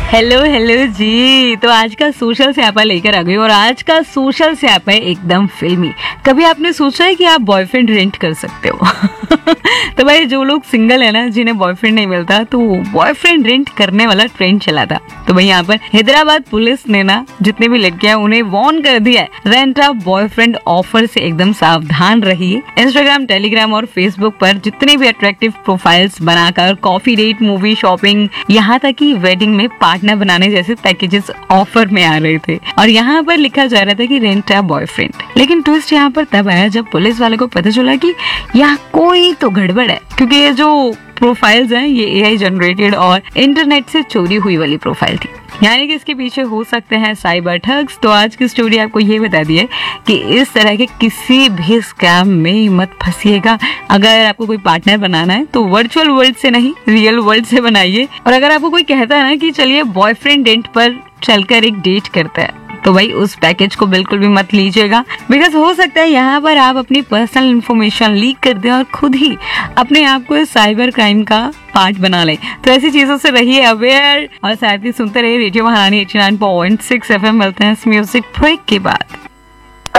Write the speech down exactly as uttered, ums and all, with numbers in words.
Hello hello जी। तो आज का सोशल स्यापा लेकर आ गई और आज का सोशल स्यापा है एकदम फिल्मी। कभी आपने सोचा है कि आप बॉयफ्रेंड रेंट कर सकते हो? तो भाई जो लोग सिंगल है ना, जिन्हें बॉयफ्रेंड नहीं मिलता, तो बॉयफ्रेंड रेंट करने वाला ट्रेंड चला था। तो भाई यहाँ पर हैदराबाद पुलिस ने ना जितने भी लड़कियां उन्हें वार्न कर दिया है, रेंट अ बॉयफ्रेंड ऑफर से एकदम सावधान रहिए। इंस्टाग्राम, टेलीग्राम और फेसबुक पर जितने भी अट्रैक्टिव प्रोफाइल्स बनाकर कॉफी डेट, मूवी, शॉपिंग, यहाँ तक कि वेडिंग में पार्टनर बनाने जैसे पैकेजेस ऑफर में आ रहे थे और यहाँ पर लिखा जा रहा था कि रेंट अ बॉयफ्रेंड। लेकिन ट्विस्ट यहाँ पर तब आया जब पुलिस वाले को पता चला कि यहाँ कोई तो गड़बड़ है, क्योंकि ये जो प्रोफाइल्स हैं ये एआई जनरेटेड और इंटरनेट से चोरी हुई वाली प्रोफाइल थी। यानी कि इसके पीछे हो सकते हैं साइबर ठग्स। तो आज की स्टोरी आपको ये बता दी है कि इस तरह के किसी भी स्कैम में मत फंसिएगा। अगर आपको कोई पार्टनर बनाना है तो वर्चुअल वर्ल्ड से नहीं, रियल वर्ल्ड से बनाइए। और अगर आपको कोई कहता है ना कि चलिए बॉयफ्रेंड डेट पर चलकर एक डेट करता है, तो भाई उस पैकेज को बिल्कुल भी मत लीजिएगा। बिकॉज हो सकता है यहाँ पर आप अपनी पर्सनल इन्फॉर्मेशन लीक कर दें और खुद ही अपने आप को साइबर क्राइम का पार्ट बना लें। तो ऐसी चीजों से रहिए अवेयर और साथ ही सुनते रहिए रेडियो महारानी eighty nine point six F M. मिलते हैं इस म्यूजिक ब्रेक के बाद।